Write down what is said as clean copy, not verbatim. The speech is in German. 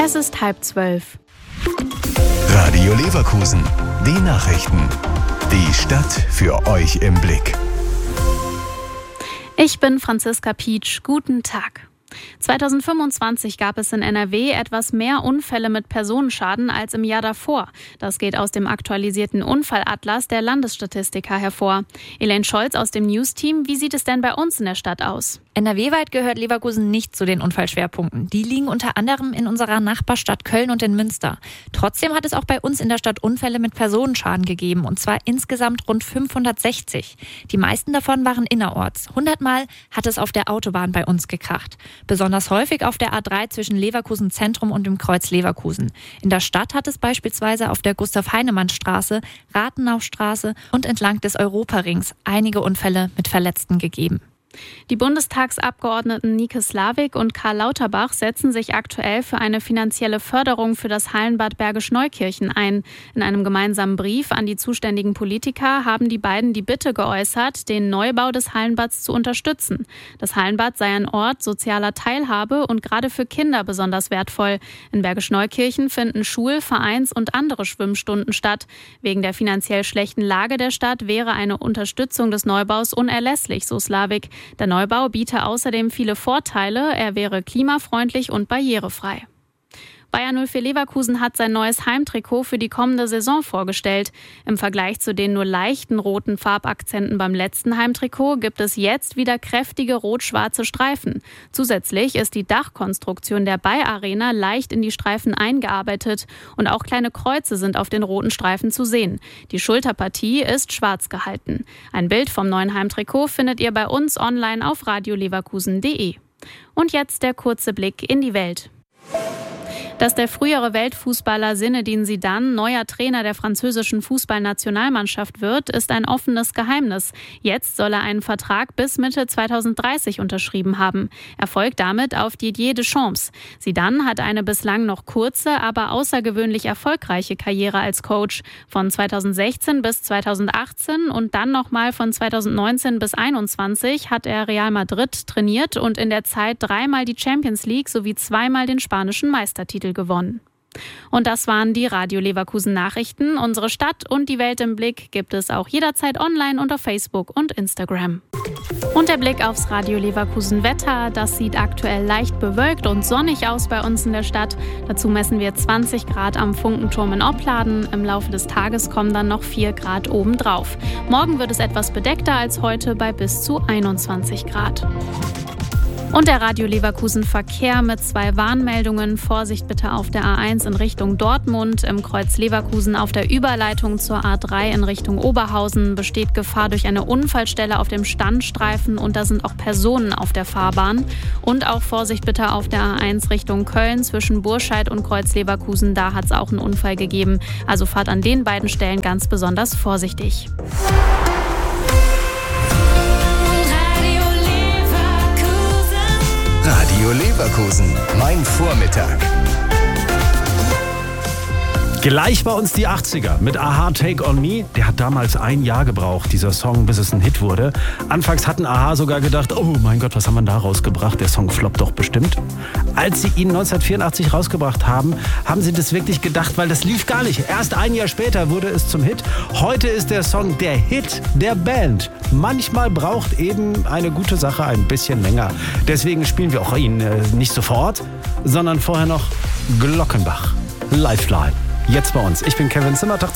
Es ist 11:30. Radio Leverkusen, die Nachrichten. Die Stadt für euch im Blick. Ich bin Franziska Pietsch. Guten Tag. 2025 gab es in NRW etwas mehr Unfälle mit Personenschaden als im Jahr davor. Das geht aus dem aktualisierten Unfallatlas der Landesstatistiker hervor. Elaine Scholz aus dem News-Team, wie sieht es denn bei uns in der Stadt aus? NRW-weit gehört Leverkusen nicht zu den Unfallschwerpunkten. Die liegen unter anderem in unserer Nachbarstadt Köln und in Münster. Trotzdem hat es auch bei uns in der Stadt Unfälle mit Personenschaden gegeben, und zwar insgesamt rund 560. Die meisten davon waren innerorts. 100 Mal hat es auf der Autobahn bei uns gekracht. Besonders häufig auf der A3 zwischen Leverkusen Zentrum und dem Kreuz Leverkusen. In der Stadt hat es beispielsweise auf der Gustav-Heinemann-Straße, Rathenaustraße und entlang des Europarings einige Unfälle mit Verletzten gegeben. Die Bundestagsabgeordneten Nike Slavik und Karl Lauterbach setzen sich aktuell für eine finanzielle Förderung für das Hallenbad Bergisch Neukirchen ein. In einem gemeinsamen Brief an die zuständigen Politiker haben die beiden die Bitte geäußert, den Neubau des Hallenbads zu unterstützen. Das Hallenbad sei ein Ort sozialer Teilhabe und gerade für Kinder besonders wertvoll. In Bergisch Neukirchen finden Schul-, Vereins- und andere Schwimmstunden statt. Wegen der finanziell schlechten Lage der Stadt wäre eine Unterstützung des Neubaus unerlässlich, so Slavik. Der Neubau biete außerdem viele Vorteile. Er wäre klimafreundlich und barrierefrei. Bayer 04 Leverkusen hat sein neues Heimtrikot für die kommende Saison vorgestellt. Im Vergleich zu den nur leichten roten Farbakzenten beim letzten Heimtrikot gibt es jetzt wieder kräftige rot-schwarze Streifen. Zusätzlich ist die Dachkonstruktion der Bayer Arena leicht in die Streifen eingearbeitet und auch kleine Kreuze sind auf den roten Streifen zu sehen. Die Schulterpartie ist schwarz gehalten. Ein Bild vom neuen Heimtrikot findet ihr bei uns online auf radioleverkusen.de. Und jetzt der kurze Blick in die Welt. Dass der frühere Weltfußballer Zinedine Zidane neuer Trainer der französischen Fußballnationalmannschaft wird, ist ein offenes Geheimnis. Jetzt soll er einen Vertrag bis Mitte 2030 unterschrieben haben. Er folgt damit auf Didier Deschamps. Zidane hat eine bislang noch kurze, aber außergewöhnlich erfolgreiche Karriere als Coach. Von 2016 bis 2018 und dann nochmal von 2019 bis 2021 hat er Real Madrid trainiert und in der Zeit 3-mal die Champions League sowie 2-mal den spanischen Meistertitel gewonnen. Und das waren die Radio Leverkusen Nachrichten. Unsere Stadt und die Welt im Blick gibt es auch jederzeit online und auf Facebook und Instagram. Und der Blick aufs Radio Leverkusen Wetter, das sieht aktuell leicht bewölkt und sonnig aus bei uns in der Stadt. Dazu messen wir 20 Grad am Funkenturm in Opladen. Im Laufe des Tages kommen dann noch 4 Grad obendrauf. Morgen wird es etwas bedeckter als heute bei bis zu 21 Grad. Und der Radio Leverkusen Verkehr mit 2 Warnmeldungen. Vorsicht bitte auf der A1 in Richtung Dortmund. Im Kreuz Leverkusen auf der Überleitung zur A3 in Richtung Oberhausen besteht Gefahr durch eine Unfallstelle auf dem Standstreifen und da sind auch Personen auf der Fahrbahn. Und auch Vorsicht bitte auf der A1 Richtung Köln zwischen Burscheid und Kreuz Leverkusen. Da hat es auch einen Unfall gegeben. Also fahrt an den beiden Stellen ganz besonders vorsichtig. Radio Leverkusen, mein Vormittag. Gleich bei uns die 80er mit Aha Take On Me. Der hat damals 1 Jahr gebraucht, dieser Song, bis es ein Hit wurde. Anfangs hatten Aha sogar gedacht, oh mein Gott, was haben wir da rausgebracht? Der Song floppt doch bestimmt. Als sie ihn 1984 rausgebracht haben, haben sie das wirklich gedacht, weil das lief gar nicht. Erst 1 Jahr später wurde es zum Hit. Heute ist der Song der Hit der Band. Manchmal braucht eben eine gute Sache ein bisschen länger. Deswegen spielen wir auch ihn nicht sofort, sondern vorher noch Glockenbach. Lifeline. Jetzt bei uns. Ich bin Kevin Zimmer. Tag